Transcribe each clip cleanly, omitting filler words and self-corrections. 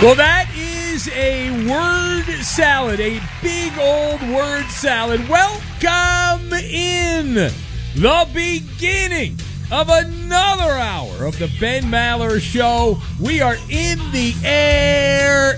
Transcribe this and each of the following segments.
Well, that is a word salad, a big old word salad. Welcome in the beginning of another hour of the Ben Maller Show. We are in the air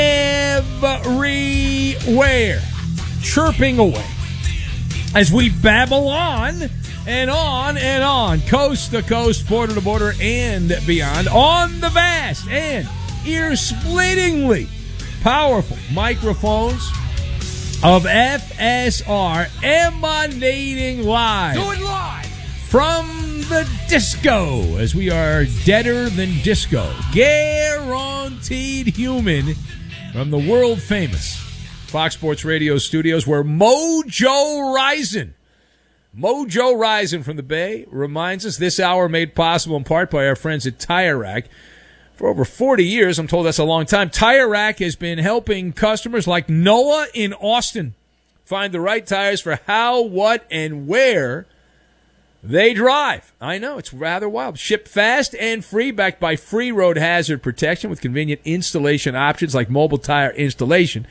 everywhere, chirping away as we babble on and on and on, coast to coast, border to border, and beyond, on the vast and ear-splittingly powerful microphones of FSR, emanating live. Do it live! From the disco, as we are deader than disco. Guaranteed human from the world-famous Fox Sports Radio studios, where Mojo Rising from the Bay reminds us this hour made possible in part by our friends at Tire Rack. For over 40 years, I'm told that's a long time, Tire Rack has been helping customers like Noah in Austin find the right tires for how, what, and where they drive. I know, it's rather wild. Shipped fast and free, backed by free road hazard protection with convenient installation options like mobile tire installation.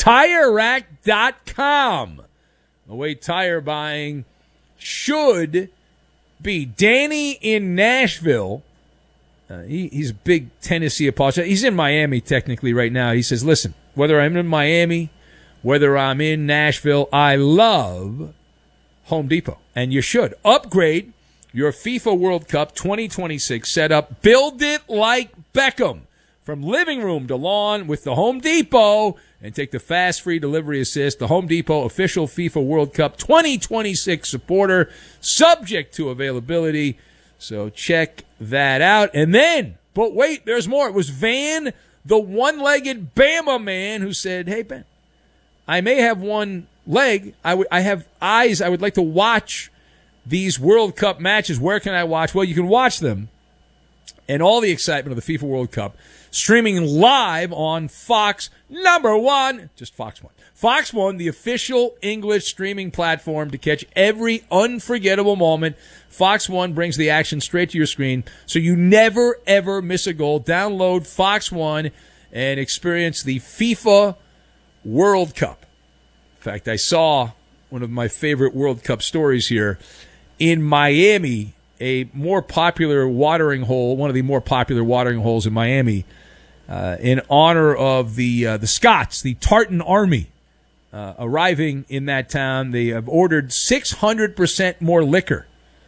TireRack.com. The way tire buying should be. Danny in Nashville. He's a big Tennessee apologist. He's in Miami technically right now. He says, listen, whether I'm in Miami, whether I'm in Nashville, I love Home Depot. And you should. Upgrade your FIFA World Cup 2026 setup. Build it like Beckham. From living room to lawn with the Home Depot. And take the fast free delivery assist. The Home Depot official FIFA World Cup 2026 supporter. Subject to availability. So check that out. And then, but wait, there's more. It was Van, the one-legged Bama man, who said, hey, Ben, I may have one leg. I have eyes. I would like to watch these World Cup matches. Where can I watch? Well, you can watch them and all the excitement of the FIFA World Cup streaming live on Fox #1, just Fox 1. Fox 1, the official English streaming platform to catch every unforgettable moment. Fox 1 brings the action straight to your screen, so you never, ever miss a goal. Download Fox 1 and experience the FIFA World Cup. In fact, I saw one of my favorite World Cup stories here. In Miami, a more popular watering hole, one of the more popular watering holes in Miami, in honor of the Scots, the Tartan Army, arriving in that town. They have ordered 600% more liquor.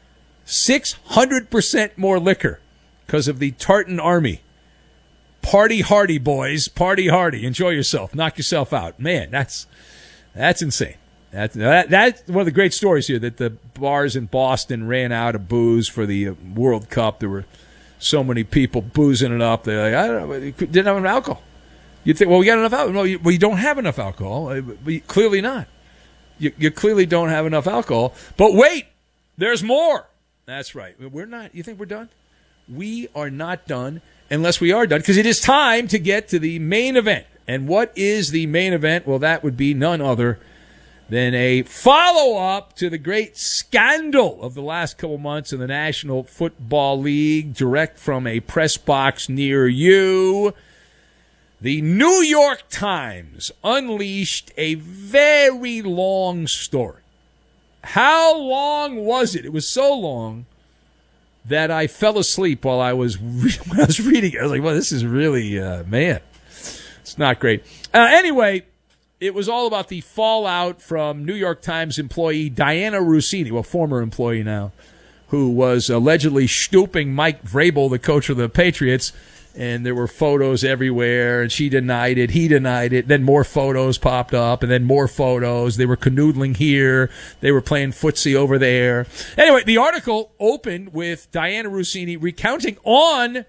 600% more liquor because of the Tartan Army. Party hardy, boys. Party hardy. Enjoy yourself. Knock yourself out. Man, that's insane. That's one of the great stories here, that the bars in Boston ran out of booze for the World Cup. There were so many people boozing it up. They're like, I don't know, you didn't have enough alcohol. You'd think, well, we got enough alcohol. No, you don't have enough alcohol. Clearly not. You clearly don't have enough alcohol. But wait, there's more. That's right. We're not. You think we're done? We are not done unless we are done, because it is time to get to the main event. And what is the main event? Well, that would be none other than a follow-up to the great scandal of the last couple months in the National Football League, direct from a press box near you. The New York Times unleashed a very long story. How long was it? It was so long that I fell asleep while I was reading it. I was like, well, this is really, man, it's not great. Anyway, it was all about the fallout from New York Times employee Diana Russini, well, former employee now, who was allegedly stooping Mike Vrabel, the coach of the Patriots, and there were photos everywhere, and she denied it, he denied it, then more photos popped up, and then more photos. They were canoodling here, they were playing footsie over there. Anyway, the article opened with Diana Russini recounting on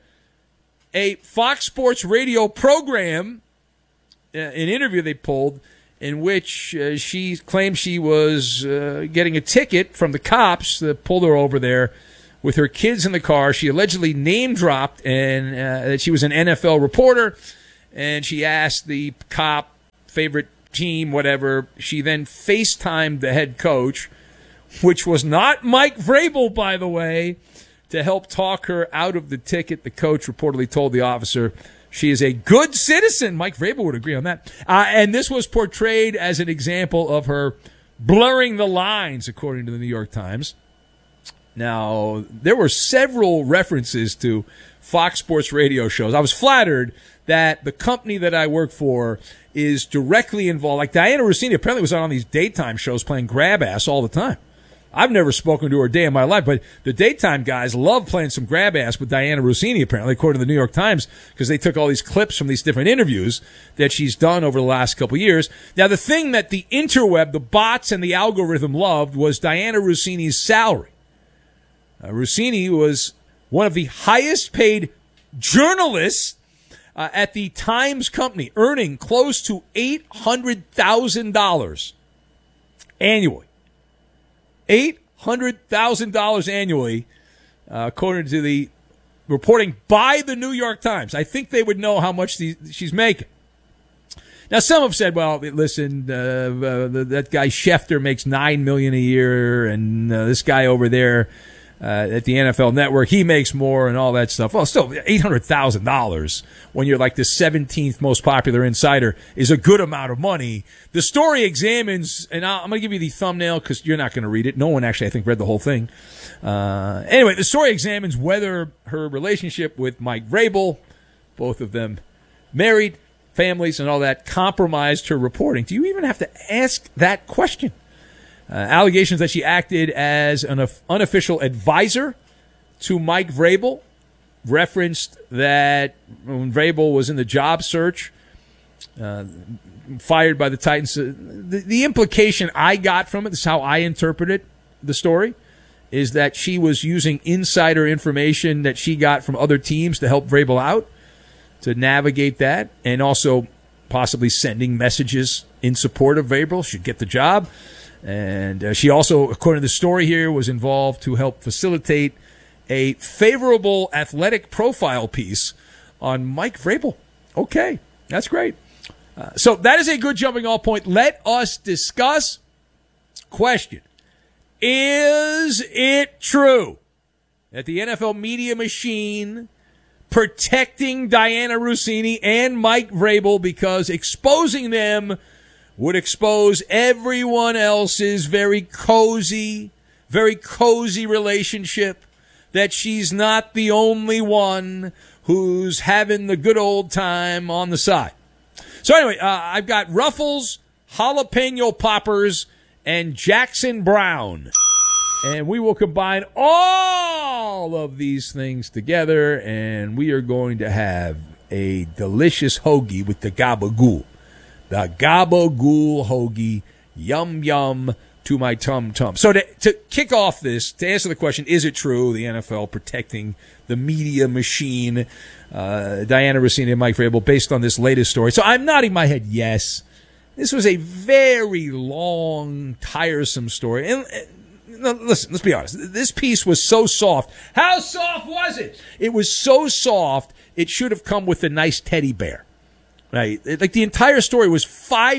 a Fox Sports Radio program, an interview they pulled, in which she claimed she was getting a ticket from the cops that pulled her over there with her kids in the car. She allegedly name-dropped and that she was an NFL reporter, and she asked the cop, favorite team, whatever. She then FaceTimed the head coach, which was not Mike Vrabel, by the way, to help talk her out of the ticket. The coach reportedly told the officer She is a good citizen. Mike Vrabel would agree on that. And this was portrayed as an example of her blurring the lines, according to the New York Times. Now, there were several references to Fox Sports radio shows. I was flattered that the company that I work for is directly involved. Like Diana Russini apparently was on these daytime shows playing grab ass all the time. I've never spoken to her a day in my life, but the daytime guys love playing some grab ass with Diana Russini, apparently, according to the New York Times, because they took all these clips from these different interviews that she's done over the last couple of years. Now, the thing that the interweb, the bots, and the algorithm loved was Diana Russini's salary. Russini was one of the highest paid journalists at the Times Company, earning close to $800,000 annually. $800,000 annually, according to the reporting by the New York Times. I think they would know how much she's making. Now, some have said, well, listen, that guy Schefter makes $9 million a year, and this guy over there at the NFL Network, he makes more and all that stuff. Well, still, $800,000 when you're like the 17th most popular insider is a good amount of money. The story examines, and I'm going to give you the thumbnail because you're not going to read it. No one actually, I think, read the whole thing. Anyway, the story examines whether her relationship with Mike Vrabel, both of them married, families, and all that, compromised her reporting. Do you even have to ask that question? Allegations that she acted as an unofficial advisor to Mike Vrabel, referenced that when Vrabel was in the job search, fired by the Titans. The implication I got from it, this is how I interpreted the story, is that she was using insider information that she got from other teams to help Vrabel out, to navigate that, and also possibly sending messages in support of Vrabel. She'd get the job. And she also, according to the story here, was involved to help facilitate a favorable athletic profile piece on Mike Vrabel. Okay, that's great. So that is a good jumping off point. Let us discuss. Question: is it true that the NFL media machine protecting Diana Russini and Mike Vrabel because exposing them would expose everyone else's very cozy relationship, that she's not the only one who's having the good old time on the side? So anyway, I've got Ruffles, Jalapeno Poppers, and Jackson Brown. And we will combine all of these things together, and we are going to have a delicious hoagie with the gabagool. The gabagool hoagie, yum, yum to my tum-tum. So to kick off this, to answer the question, is it true, the NFL protecting the media machine, Diana Russini and Mike Vrabel, based on this latest story? So I'm nodding my head yes. This was a very long, tiresome story. And listen, let's be honest. This piece was so soft. How soft was it? It was so soft, it should have come with a nice teddy bear. Right, like the entire story was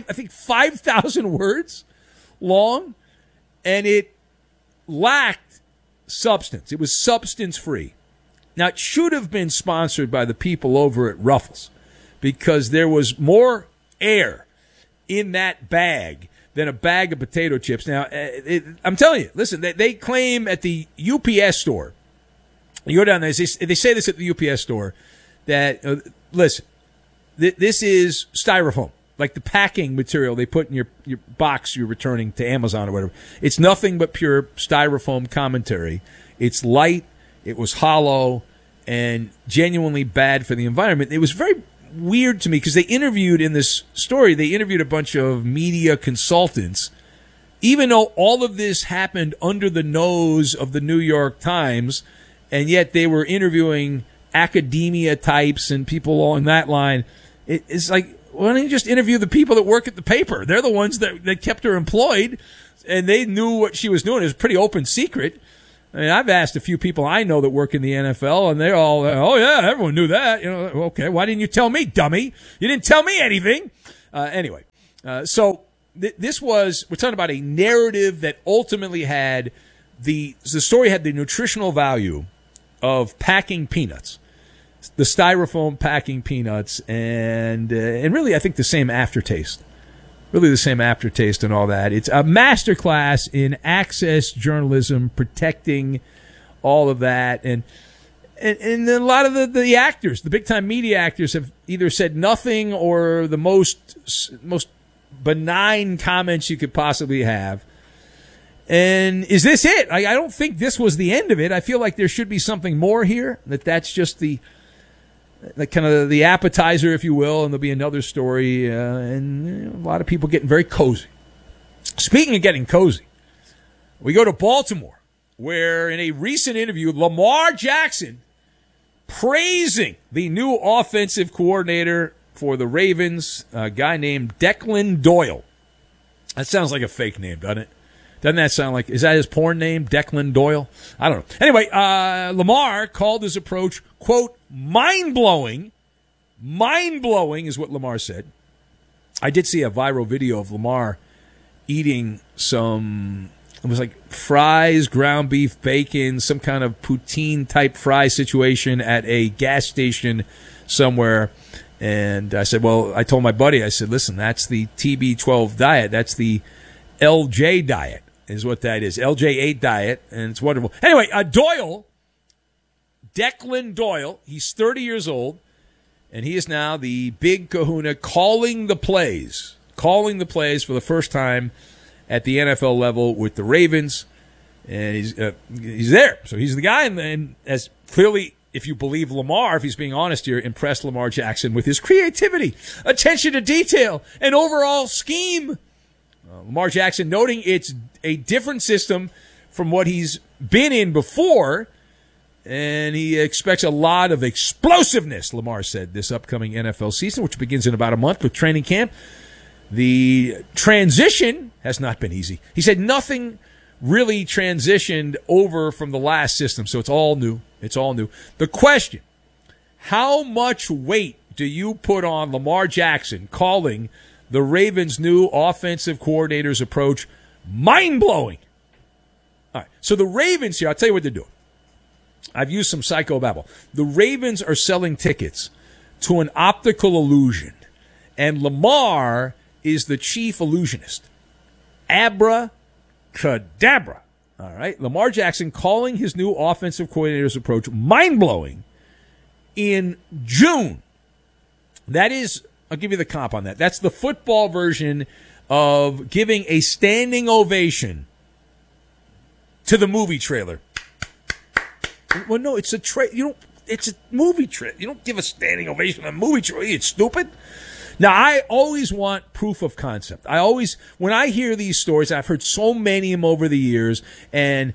5,000 words long, and it lacked substance. It was substance free. Now, it should have been sponsored by the people over at Ruffles, because there was more air in that bag than a bag of potato chips. Now, I'm telling you, listen, they claim at the UPS store, you go down there, they say this at the UPS store, that, listen, this is styrofoam, like the packing material they put in your box you're returning to Amazon or whatever. It's nothing but pure styrofoam commentary. It's light, it was hollow, and genuinely bad for the environment. It was very weird to me because they interviewed a bunch of media consultants, even though all of this happened under the nose of the New York Times, and yet they were interviewing academia types and people along that line. It's like, why don't you just interview the people that work at the paper? They're the ones that kept her employed, and they knew what she was doing. It was a pretty open secret. I mean, I've asked a few people I know that work in the NFL, and they're all, oh, yeah, everyone knew that. You know, okay, why didn't you tell me, dummy? You didn't tell me anything. Anyway, so this was, we're talking about a narrative that ultimately had the story had the nutritional value of packing peanuts. the styrofoam packing peanuts, and really, I think the same aftertaste. Really, the same aftertaste and all that. It's a masterclass in access journalism, protecting all of that, and a lot of the actors, the big time media actors, have either said nothing or the most benign comments you could possibly have. And is this it? I don't think this was the end of it. I feel like there should be something more here. That's just the kind of the appetizer, if you will, and there'll be another story. And a lot of people getting very cozy. Speaking of getting cozy, we go to Baltimore, where in a recent interview, Lamar Jackson praising the new offensive coordinator for the Ravens, a guy named Declan Doyle. That sounds like a fake name, doesn't it? Doesn't that sound like, is that his porn name, Declan Doyle? I don't know. Anyway, Lamar called his approach, quote, mind-blowing. Mind-blowing is what Lamar said. I did see a viral video of Lamar eating some, it was like fries, ground beef, bacon, some kind of poutine-type fry situation at a gas station somewhere. And I said, well, I told my buddy, I said, listen, that's the TB12 diet. That's the LJ diet. Is what that is. LJ8 diet, and it's wonderful. Anyway, Doyle, Declan Doyle, he's 30 years old, and he is now the big kahuna calling the plays for the first time at the NFL level with the Ravens, and he's there. So he's the guy, and as clearly, if you believe Lamar, if he's being honest here, impressed Lamar Jackson with his creativity, attention to detail, and overall scheme. Lamar Jackson noting it's a different system from what he's been in before, and he expects a lot of explosiveness, Lamar said, this upcoming NFL season, which begins in about a month with training camp. The transition has not been easy. He said nothing really transitioned over from the last system, so it's all new. It's all new. The question, how much weight do you put on Lamar Jackson calling the Ravens' new offensive coordinator's approach mind-blowing? All right, so the Ravens here, I'll tell you what they're doing. I've used some psychobabble. The Ravens are selling tickets to an optical illusion, and Lamar is the chief illusionist. Abracadabra. All right, Lamar Jackson calling his new offensive coordinator's approach mind-blowing in June. That is, I'll give you the comp on that. That's the football version of giving a standing ovation to the movie trailer. Well, no, it's a it's a movie trailer. You don't give a standing ovation to a movie trailer. It's stupid. Now, I always want proof of concept. When I hear these stories, I've heard so many of them over the years, and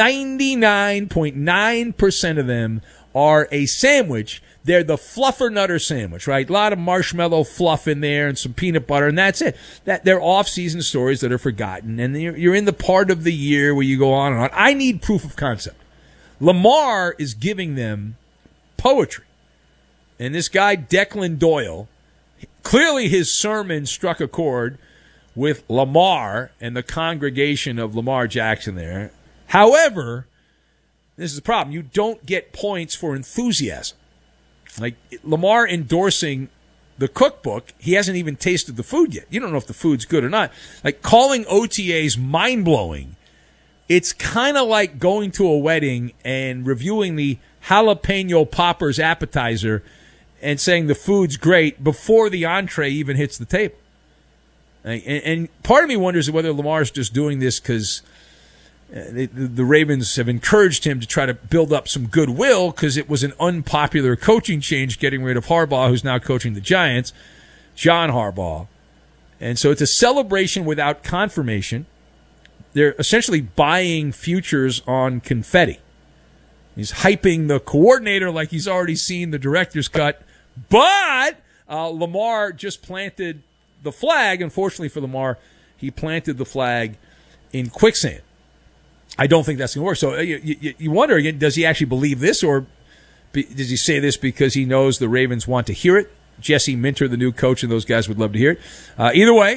99.9% of them are a sandwich. They're the fluffer nutter sandwich, right? A lot of marshmallow fluff in there and some peanut butter, and that's it. They're off-season stories that are forgotten, and you're in the part of the year where you go on and on. I need proof of concept. Lamar is giving them poetry. And this guy, Declan Doyle, clearly his sermon struck a chord with Lamar and the congregation of Lamar Jackson there. However, this is the problem. You don't get points for enthusiasm. Like Lamar endorsing the cookbook, he hasn't even tasted the food yet. You don't know if the food's good or not. Like calling OTAs mind-blowing, it's kind of like going to a wedding and reviewing the jalapeno poppers appetizer and saying the food's great before the entree even hits the table. And part of me wonders whether Lamar's just doing this because the Ravens have encouraged him to try to build up some goodwill because it was an unpopular coaching change getting rid of Harbaugh, who's now coaching the Giants, John Harbaugh. And so it's a celebration without confirmation. They're essentially buying futures on confetti. He's hyping the coordinator like he's already seen the director's cut. But Lamar just planted the flag. Unfortunately for Lamar, he planted the flag in quicksand. I don't think that's going to work. So you wonder, again, does he actually believe this, or does he say this because he knows the Ravens want to hear it? Jesse Minter, the new coach, and those guys would love to hear it. Either way,